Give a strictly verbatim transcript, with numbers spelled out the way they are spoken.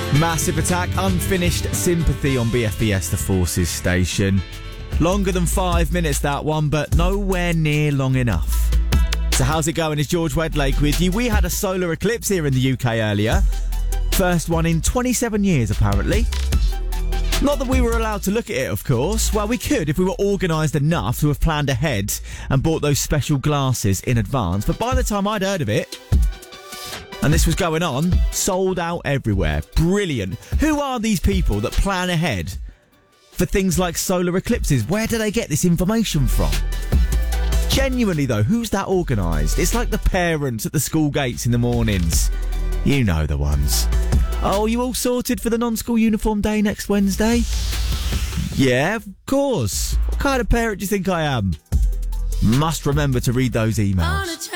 Massive Attack, Unfinished Sympathy on B F B S, the Forces station. Longer than five minutes, that one, but nowhere near long enough. So how's it going? It's George Wedlake with you. We had a solar eclipse here in the U K earlier. First one in twenty-seven years, apparently. Not that we were allowed to look at it, of course. Well, we could if we were organised enough to have planned ahead and bought those special glasses in advance. But by the time I'd heard of it, and this was going on, sold out everywhere. Brilliant. Who are these people that plan ahead for things like solar eclipses? Where do they get this information from? Genuinely, though, who's that organised? It's like the parents at the school gates in the mornings. You know the ones. Oh, you all sorted for the non-school uniform day next Wednesday? Yeah, of course. What kind of parent do you think I am? Must remember to read those emails.